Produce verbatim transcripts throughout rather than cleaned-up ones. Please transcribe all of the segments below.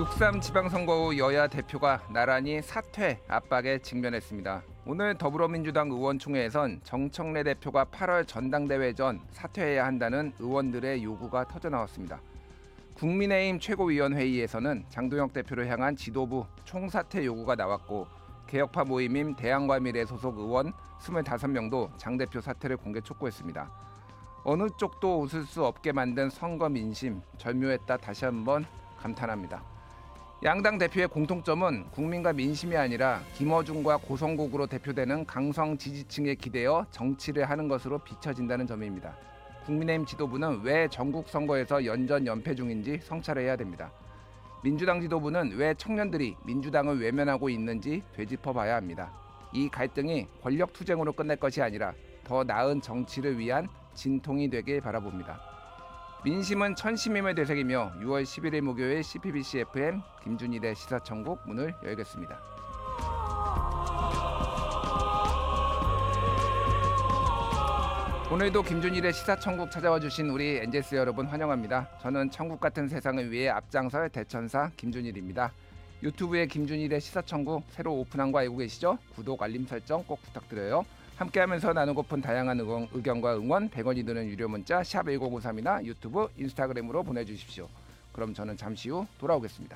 육삼 지방선거 후 여야 대표가 나란히 사퇴 압박에 직면했습니다. 오늘 더불어민주당 의원총회에선 정청래 대표가 팔월 전당대회 전 사퇴해야 한다는 의원들의 요구가 터져나왔습니다. 국민의힘 최고위원회의에서는 장동혁 대표를 향한 지도부 총사퇴 요구가 나왔고, 개혁파 모임인 대한과미래 소속 의원 이십오 명도 장 대표 사퇴를 공개 촉구했습니다. 어느 쪽도 웃을 수 없게 만든 선거 민심, 절묘했다 다시 한번 감탄합니다. 양당 대표의 공통점은 국민과 민심이 아니라 김어준과 고성국으로 대표되는 강성 지지층에 기대어 정치를 하는 것으로 비춰진다는 점입니다. 국민의힘 지도부는 왜 전국 선거에서 연전 연패 중인지 성찰해야 됩니다. 민주당 지도부는 왜 청년들이 민주당을 외면하고 있는지 되짚어봐야 합니다. 이 갈등이 권력투쟁으로 끝날 것이 아니라 더 나은 정치를 위한 진통이 되길 바라봅니다. 민심은 천심임을 되새기며 유월 십일일 목요일 씨피비씨 에프엠 김준일의 시사천국 문을 열겠습니다. 오늘도 김준일의 시사천국 찾아와 주신 우리 엔제스 여러분 환영합니다. 저는 천국 같은 세상을 위해 앞장설 대천사 김준일입니다. 유튜브에 김준일의 시사천국 새로 오픈한 거 알고 계시죠? 구독, 알림 설정 꼭 부탁드려요. 함께하면서 나누고픈 다양한 의견, 의견과 응원, 백 원이 드는 유료 문자 샵 일공오삼이나 유튜브, 인스타그램으로 보내주십시오. 그럼 저는 잠시 후 돌아오겠습니다.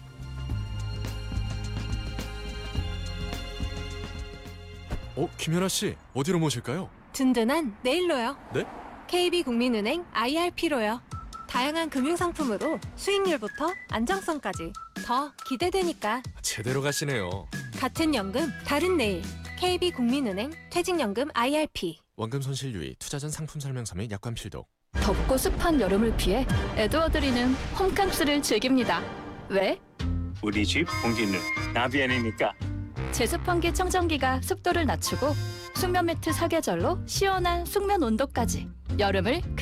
어, 김연아 씨, 어디로 모실까요? 든든한 내일로요. 네? 케이비국민은행 아이알피로요. 다양한 금융상품으로 수익률부터 안정성까지 더 기대되니까. 제대로 가시네요. 같은 연금, 다른 내일. 케이비국민은행 퇴직연금 아이알피. 원금 손실 유의, 투자 전 상품 설명서 및 약관 필독. 덥고 습한 여름을 피해 에드워드리는 홈캉스를 즐깁니다. 왜? 우리 집 공기는 나비안이니까. 제습환기 청정기가 습도를 낮추고 숙면 매트 사계절로 시원한 숙면 온도까지 여름을